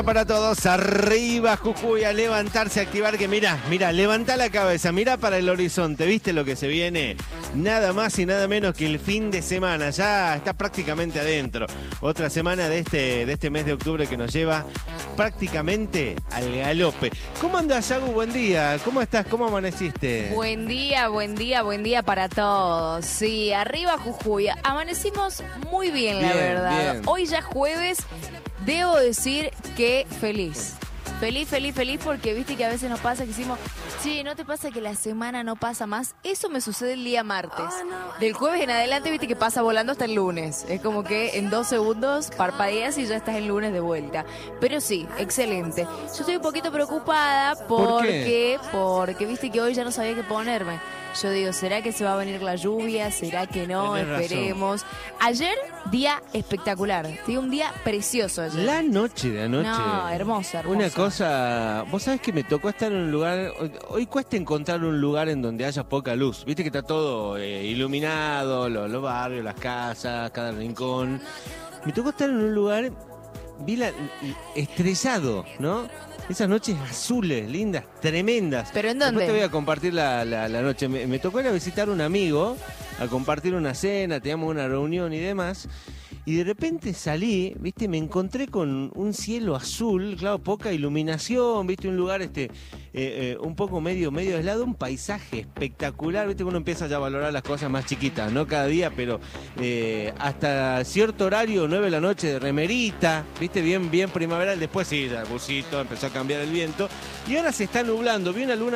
Para todos, arriba Jujuy, a levantarse, a activar, que mira, levanta la cabeza, mira para el horizonte, ¿viste lo que se viene? Nada más y nada menos que el fin de semana, ya está prácticamente adentro. Otra semana de este mes de octubre que nos lleva prácticamente al galope. ¿Cómo andas, Yagu? Buen día, ¿cómo estás? ¿Cómo amaneciste? Buen día para todos. Sí, arriba Jujuy. Amanecimos muy bien, la verdad. Bien. Hoy ya jueves, debo decir que feliz. Feliz porque viste que a veces nos pasa que decimos, sí, ¿no te pasa que la semana no pasa más? Eso me sucede el día martes. Del jueves en adelante viste que pasa volando hasta el lunes. Es como que en 2 segundos parpadeas y ya estás el lunes de vuelta. Pero sí, excelente. Yo estoy un poquito preocupada porque viste que hoy ya no sabía qué ponerme. Yo digo, ¿será que se va a venir la lluvia? ¿Será que no? Tenés Esperemos. Ayer, día espectacular. Tuve un día precioso ayer. La noche de anoche. No, hermosa. Una cosa, vos sabés que me tocó estar en un lugar, hoy cuesta encontrar un lugar en donde haya poca luz, viste que está todo iluminado, los barrios, las casas, cada rincón. Me tocó estar en un lugar, estrellado, ¿no? Esas noches azules, lindas, tremendas. ¿Pero en dónde? Después te voy a compartir la noche. Me tocó ir a visitar a un amigo, a compartir una cena, teníamos una reunión y demás. Y de repente salí, viste, me encontré con un cielo azul, claro, poca iluminación, viste, un lugar un poco medio aislado, un paisaje espectacular, viste, uno empieza ya a valorar las cosas más chiquitas, no cada día, pero hasta cierto horario, 9 de la noche, de remerita, viste, bien primaveral, después sí, el busito, empezó a cambiar el viento, y ahora se está nublando, vi una luna